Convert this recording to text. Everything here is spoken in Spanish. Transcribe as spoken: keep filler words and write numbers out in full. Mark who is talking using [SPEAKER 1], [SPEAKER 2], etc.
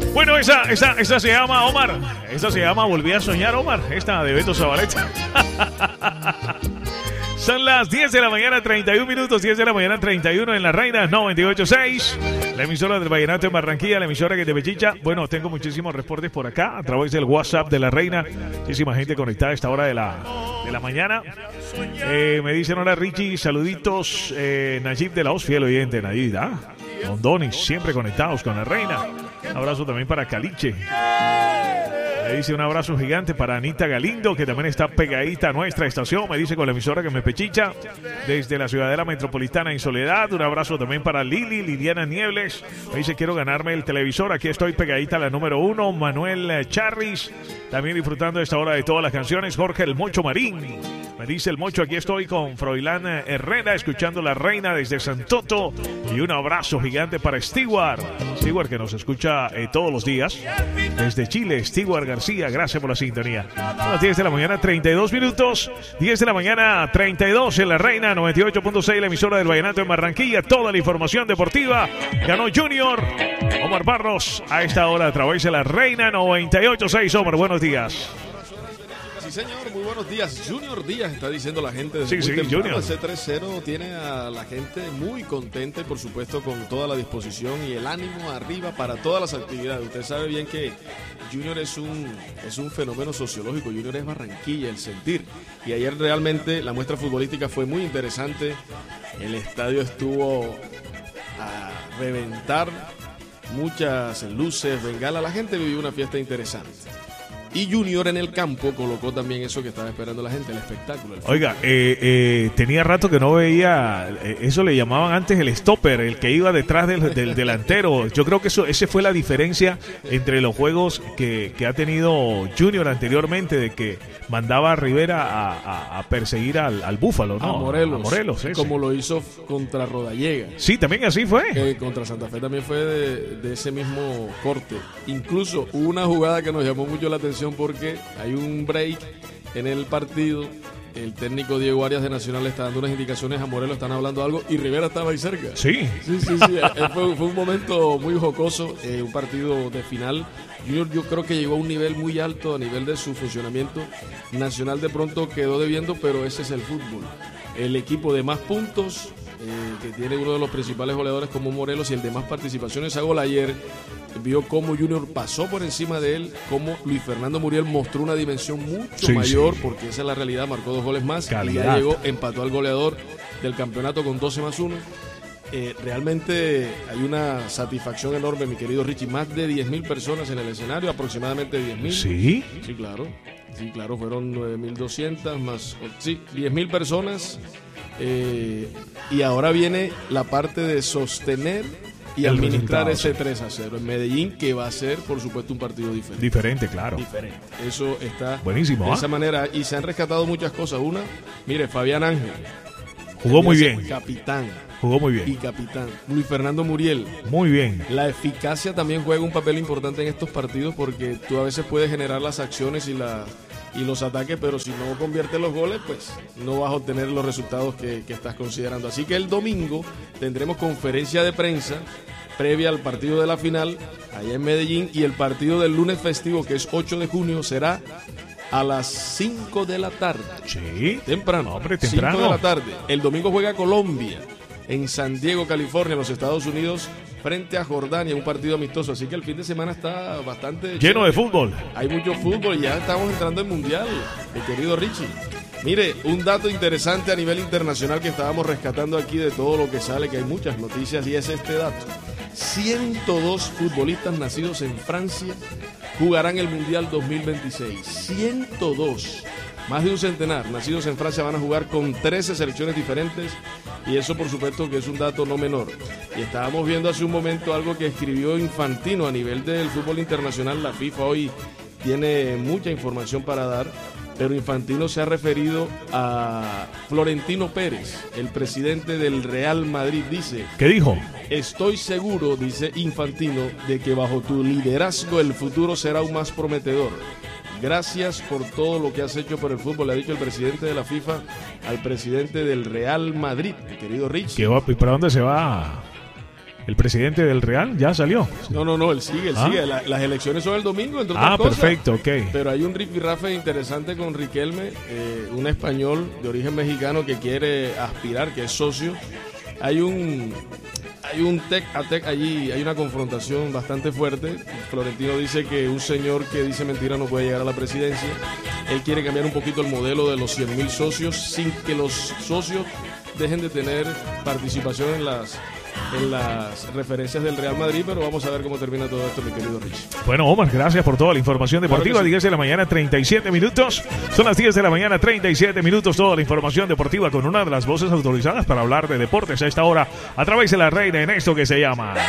[SPEAKER 1] Bueno, esa, esa, esa se llama Omar. Esta se llama Volví a soñar, Omar. Esta de Beto Zabaleta. Son las diez de la mañana, treinta y un minutos, diez de la mañana, treinta y uno en La Reina, noventa y ocho punto seis. La emisora del Vallenato en Barranquilla, la emisora que te pechicha. Bueno, tengo muchísimos reportes por acá a través del WhatsApp de La Reina. Muchísima gente conectada a esta hora de la, de la mañana. Eh, me dicen, hola Richie, saluditos. Eh, Nayib de la Os, fiel oyente, Nayib, ¿ah? Don Donis, siempre conectados con La Reina. Un abrazo también para Caliche. Me dice un abrazo gigante para Anita Galindo, que también está pegadita a nuestra estación. Me dice con la emisora que me pechicha desde la Ciudadela Metropolitana en Soledad. Un abrazo también para Lili, Liliana Niebles. Me dice quiero ganarme el televisor. Aquí estoy pegadita a la número uno. Manuel Charris, también disfrutando de esta hora de todas las canciones. Jorge El Mocho Marín. Me dice el Mocho, aquí estoy con Froilán Herrera, escuchando La Reina desde Santoto. Y un abrazo gigante para Stewart. Stewart que nos escucha eh, todos los días. Desde Chile, Stewart García, gracias por la sintonía. A las diez de la mañana, treinta y dos minutos. diez de la mañana, treinta y dos en La Reina, noventa y ocho punto seis, la emisora del Vallenato en Barranquilla. Toda la información deportiva. Ganó Junior. Omar Barros a esta hora a través de La Reina, noventa y ocho punto seis. Omar, buenos días.
[SPEAKER 2] Sí, señor, muy buenos días. Junior Díaz está diciendo la gente desde
[SPEAKER 1] sí,
[SPEAKER 2] muy
[SPEAKER 1] sí,
[SPEAKER 2] temprano.
[SPEAKER 1] Junior.
[SPEAKER 2] Ese tres cero tiene a la gente muy contenta y por supuesto con toda la disposición y el ánimo arriba para todas las actividades. Usted sabe bien que Junior es un, es un fenómeno sociológico. Junior es Barranquilla, el sentir. Y ayer realmente la muestra futbolística fue muy interesante. El estadio estuvo a reventar, muchas luces, bengala. La gente vivió una fiesta interesante. Y Junior en el campo colocó también eso que estaba esperando la gente, el espectáculo. El
[SPEAKER 1] Oiga, eh, eh, tenía rato que no veía, eh, eso le llamaban antes el stopper, el que iba detrás del, del delantero. Yo creo que eso, esa fue la diferencia entre los juegos que, que ha tenido Junior anteriormente, de que mandaba a Rivera a, a, a perseguir al, al Búfalo, ¿no?
[SPEAKER 2] A Morelos.
[SPEAKER 1] A Morelos, ese.
[SPEAKER 2] Como lo hizo contra Rodallega.
[SPEAKER 1] Sí, también así fue.
[SPEAKER 2] Eh, contra Santa Fe también fue de, de ese mismo corte. Incluso hubo una jugada que nos llamó mucho la atención porque hay un break en el partido. El técnico Diego Arias de Nacional le está dando unas indicaciones a Morelos, están hablando algo y Rivera estaba ahí cerca.
[SPEAKER 1] Sí.
[SPEAKER 2] Sí, sí, sí. fue, fue un momento muy jocoso, eh, un partido de final. Junior yo creo que llegó a un nivel muy alto a nivel de su funcionamiento. Nacional de pronto quedó debiendo, pero ese es el fútbol. El equipo de más puntos, eh, que tiene uno de los principales goleadores como Morelos y el de más participaciones a gol ayer, vio cómo Junior pasó por encima de él, cómo Luis Fernando Muriel mostró una dimensión mucho
[SPEAKER 1] sí,
[SPEAKER 2] mayor,
[SPEAKER 1] sí.
[SPEAKER 2] porque esa es la realidad, marcó dos goles más.
[SPEAKER 1] Calidad.
[SPEAKER 2] Y ya llegó, empató al goleador del campeonato con doce más uno. Eh, realmente hay una satisfacción enorme, mi querido Richie. Más de diez mil personas en el escenario, aproximadamente diez mil.
[SPEAKER 1] Sí.
[SPEAKER 2] Sí, claro. Sí, claro, fueron nueve mil doscientas más. Sí, diez mil personas. Eh, y ahora viene la parte de sostener y
[SPEAKER 1] el
[SPEAKER 2] administrar ese
[SPEAKER 1] sí.
[SPEAKER 2] tres a cero en Medellín, que va a ser, por supuesto, un partido diferente.
[SPEAKER 1] Diferente, claro.
[SPEAKER 2] Diferente. Eso está
[SPEAKER 1] buenísimo,
[SPEAKER 2] de
[SPEAKER 1] ¿eh?
[SPEAKER 2] esa manera. Y se han rescatado muchas cosas. Una, mire, Fabián Ángel.
[SPEAKER 1] Jugó muy bien.
[SPEAKER 2] Capitán.
[SPEAKER 1] Jugó muy
[SPEAKER 2] Y
[SPEAKER 1] bien.
[SPEAKER 2] capitán. Luis Fernando Muriel.
[SPEAKER 1] Muy bien.
[SPEAKER 2] La eficacia también juega un papel importante en estos partidos porque tú a veces puedes generar las acciones y, la, y los ataques, pero si no conviertes los goles, pues no vas a obtener los resultados que, que estás considerando. Así que el domingo tendremos conferencia de prensa previa al partido de la final allá en Medellín, y el partido del lunes festivo, que es ocho de junio, será a las cinco de la tarde.
[SPEAKER 1] Sí.
[SPEAKER 2] Temprano.
[SPEAKER 1] Hombre, temprano.
[SPEAKER 2] cinco de la tarde. El domingo juega Colombia en San Diego, California, en los Estados Unidos, frente a Jordania, un partido amistoso. Así que el fin de semana está bastante
[SPEAKER 1] Lleno de
[SPEAKER 2] chévere.
[SPEAKER 1] fútbol.
[SPEAKER 2] Hay mucho fútbol y ya estamos entrando en Mundial, mi querido Richie. Mire, un dato interesante a nivel internacional que estábamos rescatando aquí de todo lo que sale, que hay muchas noticias, y es este dato. ciento dos futbolistas nacidos en Francia jugarán el Mundial dos mil veintiséis. ciento dos. Más de un centenar nacidos en Francia van a jugar con trece selecciones diferentes, y eso por supuesto que es un dato no menor. Y estábamos viendo hace un momento algo que escribió Infantino a nivel del fútbol internacional. La FIFA hoy tiene mucha información para dar, pero Infantino se ha referido a Florentino Pérez, el presidente del Real Madrid. Dice:
[SPEAKER 1] ¿Qué dijo?
[SPEAKER 2] estoy seguro, dice Infantino, de que bajo tu liderazgo el futuro será aún más prometedor. Gracias por todo lo que has hecho por el fútbol, le ha dicho el presidente de la FIFA al presidente del Real Madrid, mi querido Rich.
[SPEAKER 1] ¿Qué va, ¿Para dónde se va el presidente del Real ya salió.
[SPEAKER 2] No, no, no, él sigue, él
[SPEAKER 1] ¿Ah?
[SPEAKER 2] sigue. La, las elecciones son el domingo, entre otras
[SPEAKER 1] Ah,
[SPEAKER 2] cosas.
[SPEAKER 1] perfecto, ok.
[SPEAKER 2] Pero hay un rifirrafe interesante con Riquelme, eh, un español de origen mexicano que quiere aspirar, que es socio. Hay un hay un tec a tec allí, hay una confrontación bastante fuerte. Florentino dice que un señor que dice mentira no puede llegar a la presidencia. Él quiere cambiar un poquito el modelo de los cien mil socios sin que los socios dejen de tener participación en las en las referencias del Real Madrid, pero vamos a ver cómo termina todo esto, mi querido Rich.
[SPEAKER 1] Bueno, Omar, gracias por toda la información deportiva.
[SPEAKER 2] Claro que sí.
[SPEAKER 1] diez de la mañana, treinta y siete minutos. Son las diez de la mañana, treinta y siete minutos. Toda la información deportiva con una de las voces autorizadas para hablar de deportes a esta hora a través de la reina en esto que se llama